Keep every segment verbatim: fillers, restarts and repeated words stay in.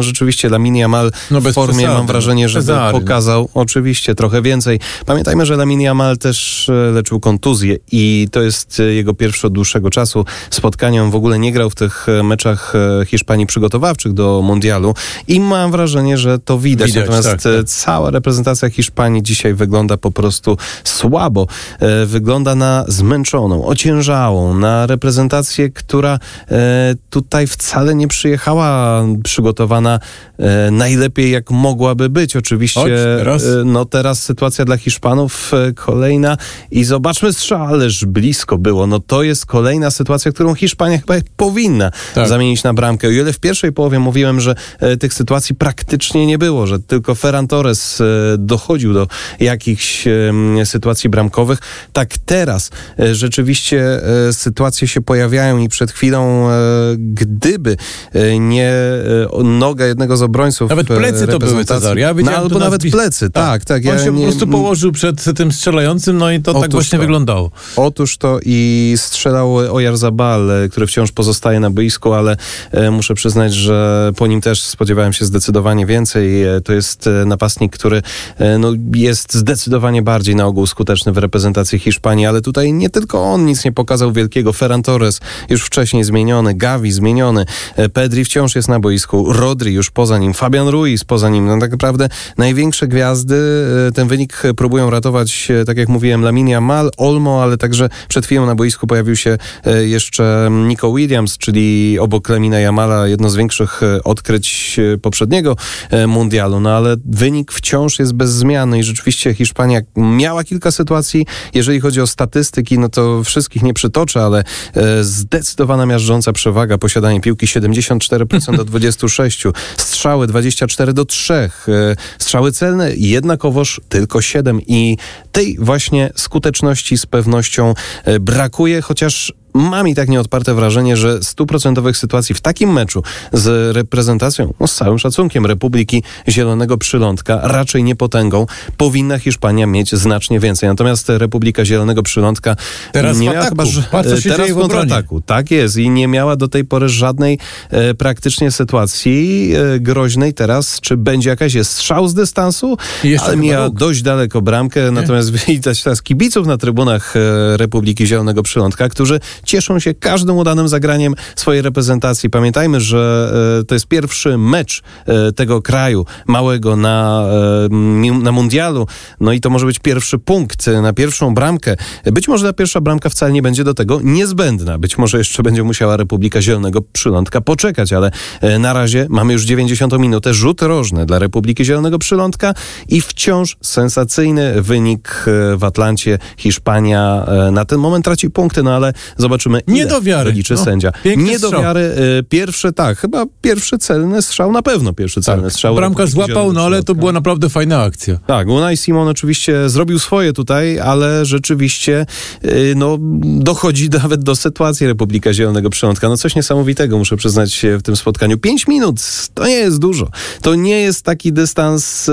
rzeczywiście Lamine Yamal no w formie, przesady, mam wrażenie, że pokazał oczywiście trochę więcej. Pamiętajmy, że Lamine Yamal też leczył kontuzję i to jest jego pierwsze od dłuższego czasu spotkanie. On w ogóle nie grał w tych meczach Hiszpanii przygotowawczych do mundialu i mam wrażenie, że to widać. widać Natomiast tak, tak. cała reprezentacja Hiszpanii dzisiaj wygląda po prostu słabo. Wygląda na zmęczoną, ociężałą, na reprezentację, która tutaj wcale nie przyjechała przygotowana najlepiej jak mogłaby być. Oczywiście Chodź, teraz. no teraz sytuacja dla Hiszpanów kolejna i zobaczmy strzał, ależ blisko było. No to jest kolejna sytuacja, którą Hiszpania chyba powinna tak. zamienić na bramkę. O ile w pierwszej połowie mówiłem, że e, tych sytuacji praktycznie nie było, że tylko Ferran Torres e, dochodził do jakichś e, sytuacji bramkowych, tak teraz e, rzeczywiście e, sytuacje się pojawiają i przed chwilą, e, gdyby e, nie e, noga jednego z obrońców nawet plecy to były, Cezary. Ja no, albo nawet nazwisk... plecy, tak. tak, tak On ja się nie... po prostu położył przed tym strzelającym, no i to Otóż tak właśnie to. wyglądało. Otóż to i strzelał Oyarzabal, który wciąż pozostaje na boisku, ale e, muszę przyznać, że po nim też spodziewałem się zdecydowanie więcej. E, to jest e, napastnik, który e, no, jest zdecydowanie bardziej na ogół skuteczny w reprezentacji Hiszpanii, ale tutaj nie tylko on nic nie pokazał wielkiego. Ferran Torres już wcześniej zmieniony, Gavi zmieniony, e, Pedri wciąż jest na boisku, Rodri już poza nim, Fabian Ruiz poza nim. No tak naprawdę największe gwiazdy e, ten wynik próbują ratować, e, tak jak mówiłem, Lamine Yamal, Olmo, ale także przed chwilą na boisku pojawił się e, jeszcze Nico Williams, czyli obok Lamina Yamala jedno z większych odkryć poprzedniego mundialu, no ale wynik wciąż jest bez zmiany i rzeczywiście Hiszpania miała kilka sytuacji, jeżeli chodzi o statystyki, no to wszystkich nie przytoczę, ale zdecydowana miażdżąca przewaga, posiadanie piłki siedemdziesiąt cztery procent do dwudziestu sześciu, strzały dwadzieścia cztery do trzech, strzały celne jednakowoż tylko siedem i tej właśnie skuteczności z pewnością brakuje, chociaż mam i tak nieodparte wrażenie, że stuprocentowych sytuacji w takim meczu z reprezentacją, no z całym szacunkiem Republiki Zielonego Przylądka, raczej nie potęgą, powinna Hiszpania mieć znacznie więcej. Natomiast Republika Zielonego Przylądka teraz nie miała ataku. chyba, że Patrz, teraz w kontrataku. Tak jest i nie miała do tej pory żadnej e, praktycznie sytuacji e, groźnej. Teraz czy będzie jakaś jest strzał z dystansu, ale miała róg. dość daleko bramkę. Nie? Natomiast widać teraz kibiców na trybunach e, Republiki Zielonego Przylądka, którzy cieszą się każdym udanym zagraniem swojej reprezentacji. Pamiętajmy, że e, to jest pierwszy mecz e, tego kraju małego na, e, na mundialu. No i to może być pierwszy punkt na pierwszą bramkę. Być może ta pierwsza bramka wcale nie będzie do tego niezbędna. Być może jeszcze będzie musiała Republika Zielonego Przylądka poczekać, ale e, na razie mamy już dziewięćdziesiątą minutę. Rzut rożny dla Republiki Zielonego Przylądka i wciąż sensacyjny wynik e, w Atlancie. Hiszpania e, na ten moment traci punkty, no ale zobaczymy, nie do wiary. liczy no, sędzia. Nie do wiary. Y, pierwszy, tak, chyba pierwszy celny strzał, na pewno pierwszy celny tak. strzał. Bramka złapał, no ale to była naprawdę fajna akcja. Tak, Unai Simon oczywiście zrobił swoje tutaj, ale rzeczywiście y, no, dochodzi nawet do sytuacji Republika Zielonego Przylądka. No coś niesamowitego, muszę przyznać w tym spotkaniu. Pięć minut, to nie jest dużo. To nie jest taki dystans, y,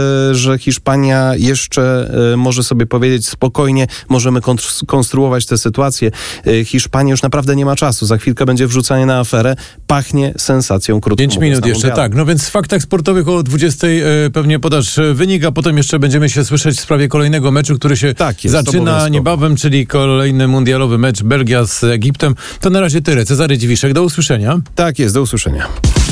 że Hiszpania jeszcze y, może sobie powiedzieć spokojnie, możemy konstruować tę sytuację. Hiszpania już naprawdę nie ma czasu. Za chwilkę będzie wrzucanie na aferę. Pachnie sensacją, krótko Pięć minut jeszcze, tak. No więc w faktach sportowych o dwudziestej e, pewnie podasz wynik, a potem jeszcze będziemy się słyszeć w sprawie kolejnego meczu, który się tak jest, zaczyna niebawem, czyli kolejny mundialowy mecz Belgia z Egiptem. To na razie tyle. Cezary Dziwiszek, do usłyszenia. Tak jest, do usłyszenia.